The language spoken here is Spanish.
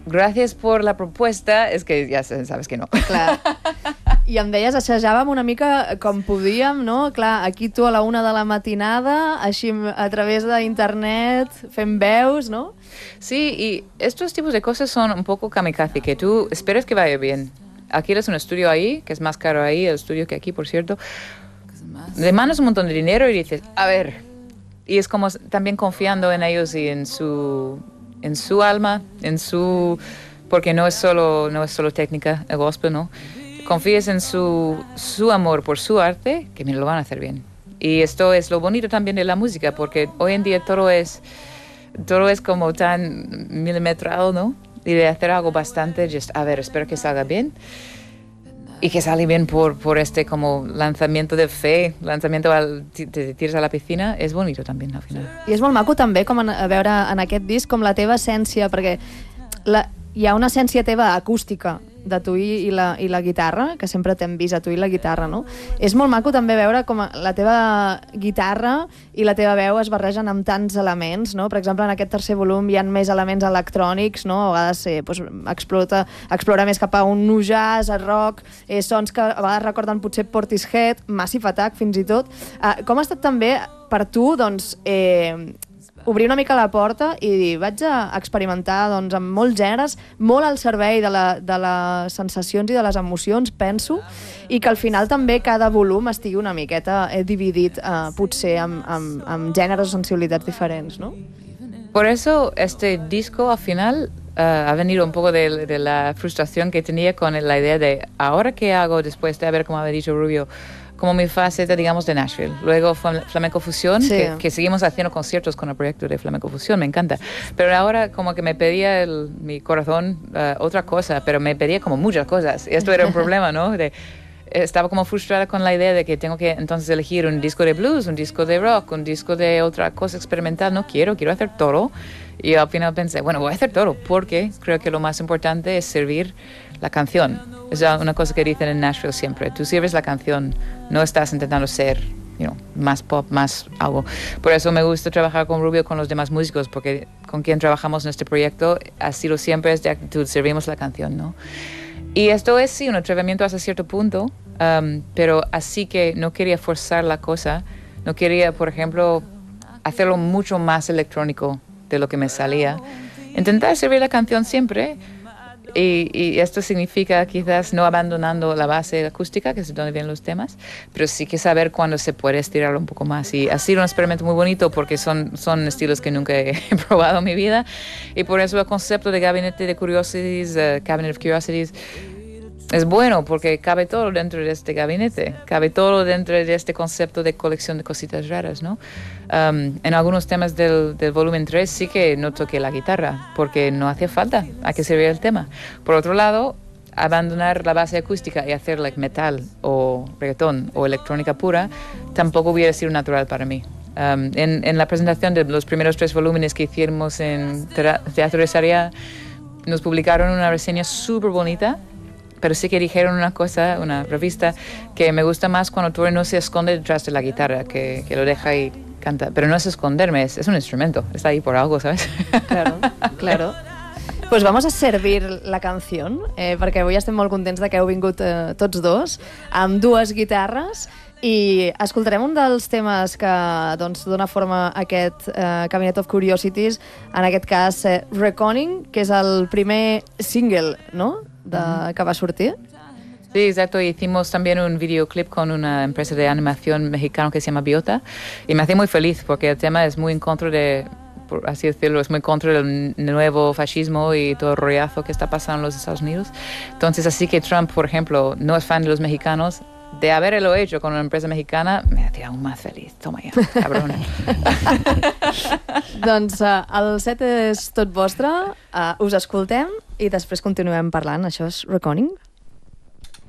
gracias por la propuesta, és que ja sabes que no. Clar. I em deies, assajàvem una mica com podíem, no? Clar, aquí tu a la 1 de la matinada, així a través d'internet, fent veus, ¿no? Sí, y estos tipos de cosas son un poco kamikaze, que tú esperas que vaya bien. Alquilas un estudio ahí, que es más caro ahí, el estudio que aquí, por cierto. Demandas un montón de dinero y dices, a ver. Y es como también confiando en ellos y en su alma, porque no es solo técnica, el gospel, ¿no? Confíes en su amor por su arte, que me lo van a hacer bien. Y esto es lo bonito también de la música, porque hoy en día todo es como tan milimetrado, ¿no? Y de hacer algo bastante, a ver, espero que salga bien. Y que sale bien por este como lanzamiento de fe, te tiras a la piscina, és bonito també, al final. I és molt maco també com a veure en aquest disc com la teva essència, perquè hi ha una essència teva acústica de tu i la guitarra, que sempre t'hem vist a tu i la guitarra, no? És molt maco també veure com la teva guitarra i la teva veu es barregen amb tants elements, no? Per exemple, en aquest tercer volum hi ha més elements electrònics, no? A vegades explora més cap a un nu jazz, a rock, sons que a vegades recorden potser Portishead, Massive Attack fins i tot. Com ha estat també per tu, doncs, obrir una mica la porta i dir, vaig a experimentar doncs, amb molts gèneres, molt al servei de les sensacions i de les emocions, penso, i que al final també cada volum estigui una miqueta dividit potser amb gèneres o sensibilitats diferents, ¿no? Por eso este disco al final ha venido un poco de la frustración que tenía con la idea de ahora qué hago después de haber, como había dicho Rubio, como mi faceta, digamos, de Nashville. Luego Flamenco Fusión, sí. que seguimos haciendo conciertos con el proyecto de Flamenco Fusión, me encanta. Pero ahora como que me pedía mi corazón otra cosa, pero me pedía como muchas cosas. Y esto era un problema, ¿no? Estaba como frustrada con la idea de que tengo que entonces elegir un disco de blues, un disco de rock, un disco de otra cosa experimental. No quiero hacer todo. Y al final pensé, bueno, voy a hacer todo, porque creo que lo más importante es servir la canción. Es una cosa que dicen en Nashville siempre. Tú sirves la canción, no estás intentando ser más pop, más algo. Por eso me gusta trabajar con Rubio, con los demás músicos, porque con quien trabajamos en este proyecto ha sido siempre de actitud, servimos la canción, ¿no? Y esto es, sí, un atrevimiento hasta cierto punto, pero así que no quería forzar la cosa. No quería, por ejemplo, hacerlo mucho más electrónico de lo que me salía. Intentar servir la canción siempre. Y esto significa quizás no abandonando la base acústica, que es donde vienen los temas, pero sí que saber cuándo se puede estirarlo un poco más. Y ha sido un experimento muy bonito porque son estilos que nunca he probado en mi vida. Y por eso el concepto de Gabinete de Curiosities, Cabinet of Curiosities, es bueno porque cabe todo dentro de este gabinete, cabe todo dentro de este concepto de colección de cositas raras, ¿no? En algunos temas del volumen 3 sí que no toqué la guitarra porque no hacía falta, hay que servir el tema. Por otro lado, abandonar la base acústica y hacer metal o reggaetón o electrónica pura tampoco hubiera sido natural para mí. En la presentación de los primeros 3 volúmenes que hicimos en Teatro de Sarriá, nos publicaron una reseña súper bonita. Pero sí que dijeron una cosa, una revista, que me gusta más cuando Tori no se esconde detrás de la guitarra, que lo deja y canta. Pero no es esconderme, es un instrumento, está ahí por algo, ¿sabes? Claro, claro. Pues vamos a servir la canción, perquè avui estem molt contents de que heu vingut tots dos, amb 2 guitarres, i escoltarem un dels temes que doncs, dona forma a aquest Cabinet of Curiosities, en aquest cas Reckoning, que és el primer single, no?, que va sortir. Sí, exacto. Hicimos también un videoclip con una empresa de animación mexicana que se llama Biota y me hace muy feliz porque el tema es muy en contra de, por así decirlo, es muy contra del nuevo fascismo y todo el rollazo que está pasando en los Estados Unidos. Entonces, así que Trump, por ejemplo, no es fan de los mexicanos. De haberlo hecho con una empresa mexicana, me hacía aún más feliz. Toma ja, cabrón. Doncs el set és tot vostre, us escoltem i després continuem parlant. Això és Reckoning.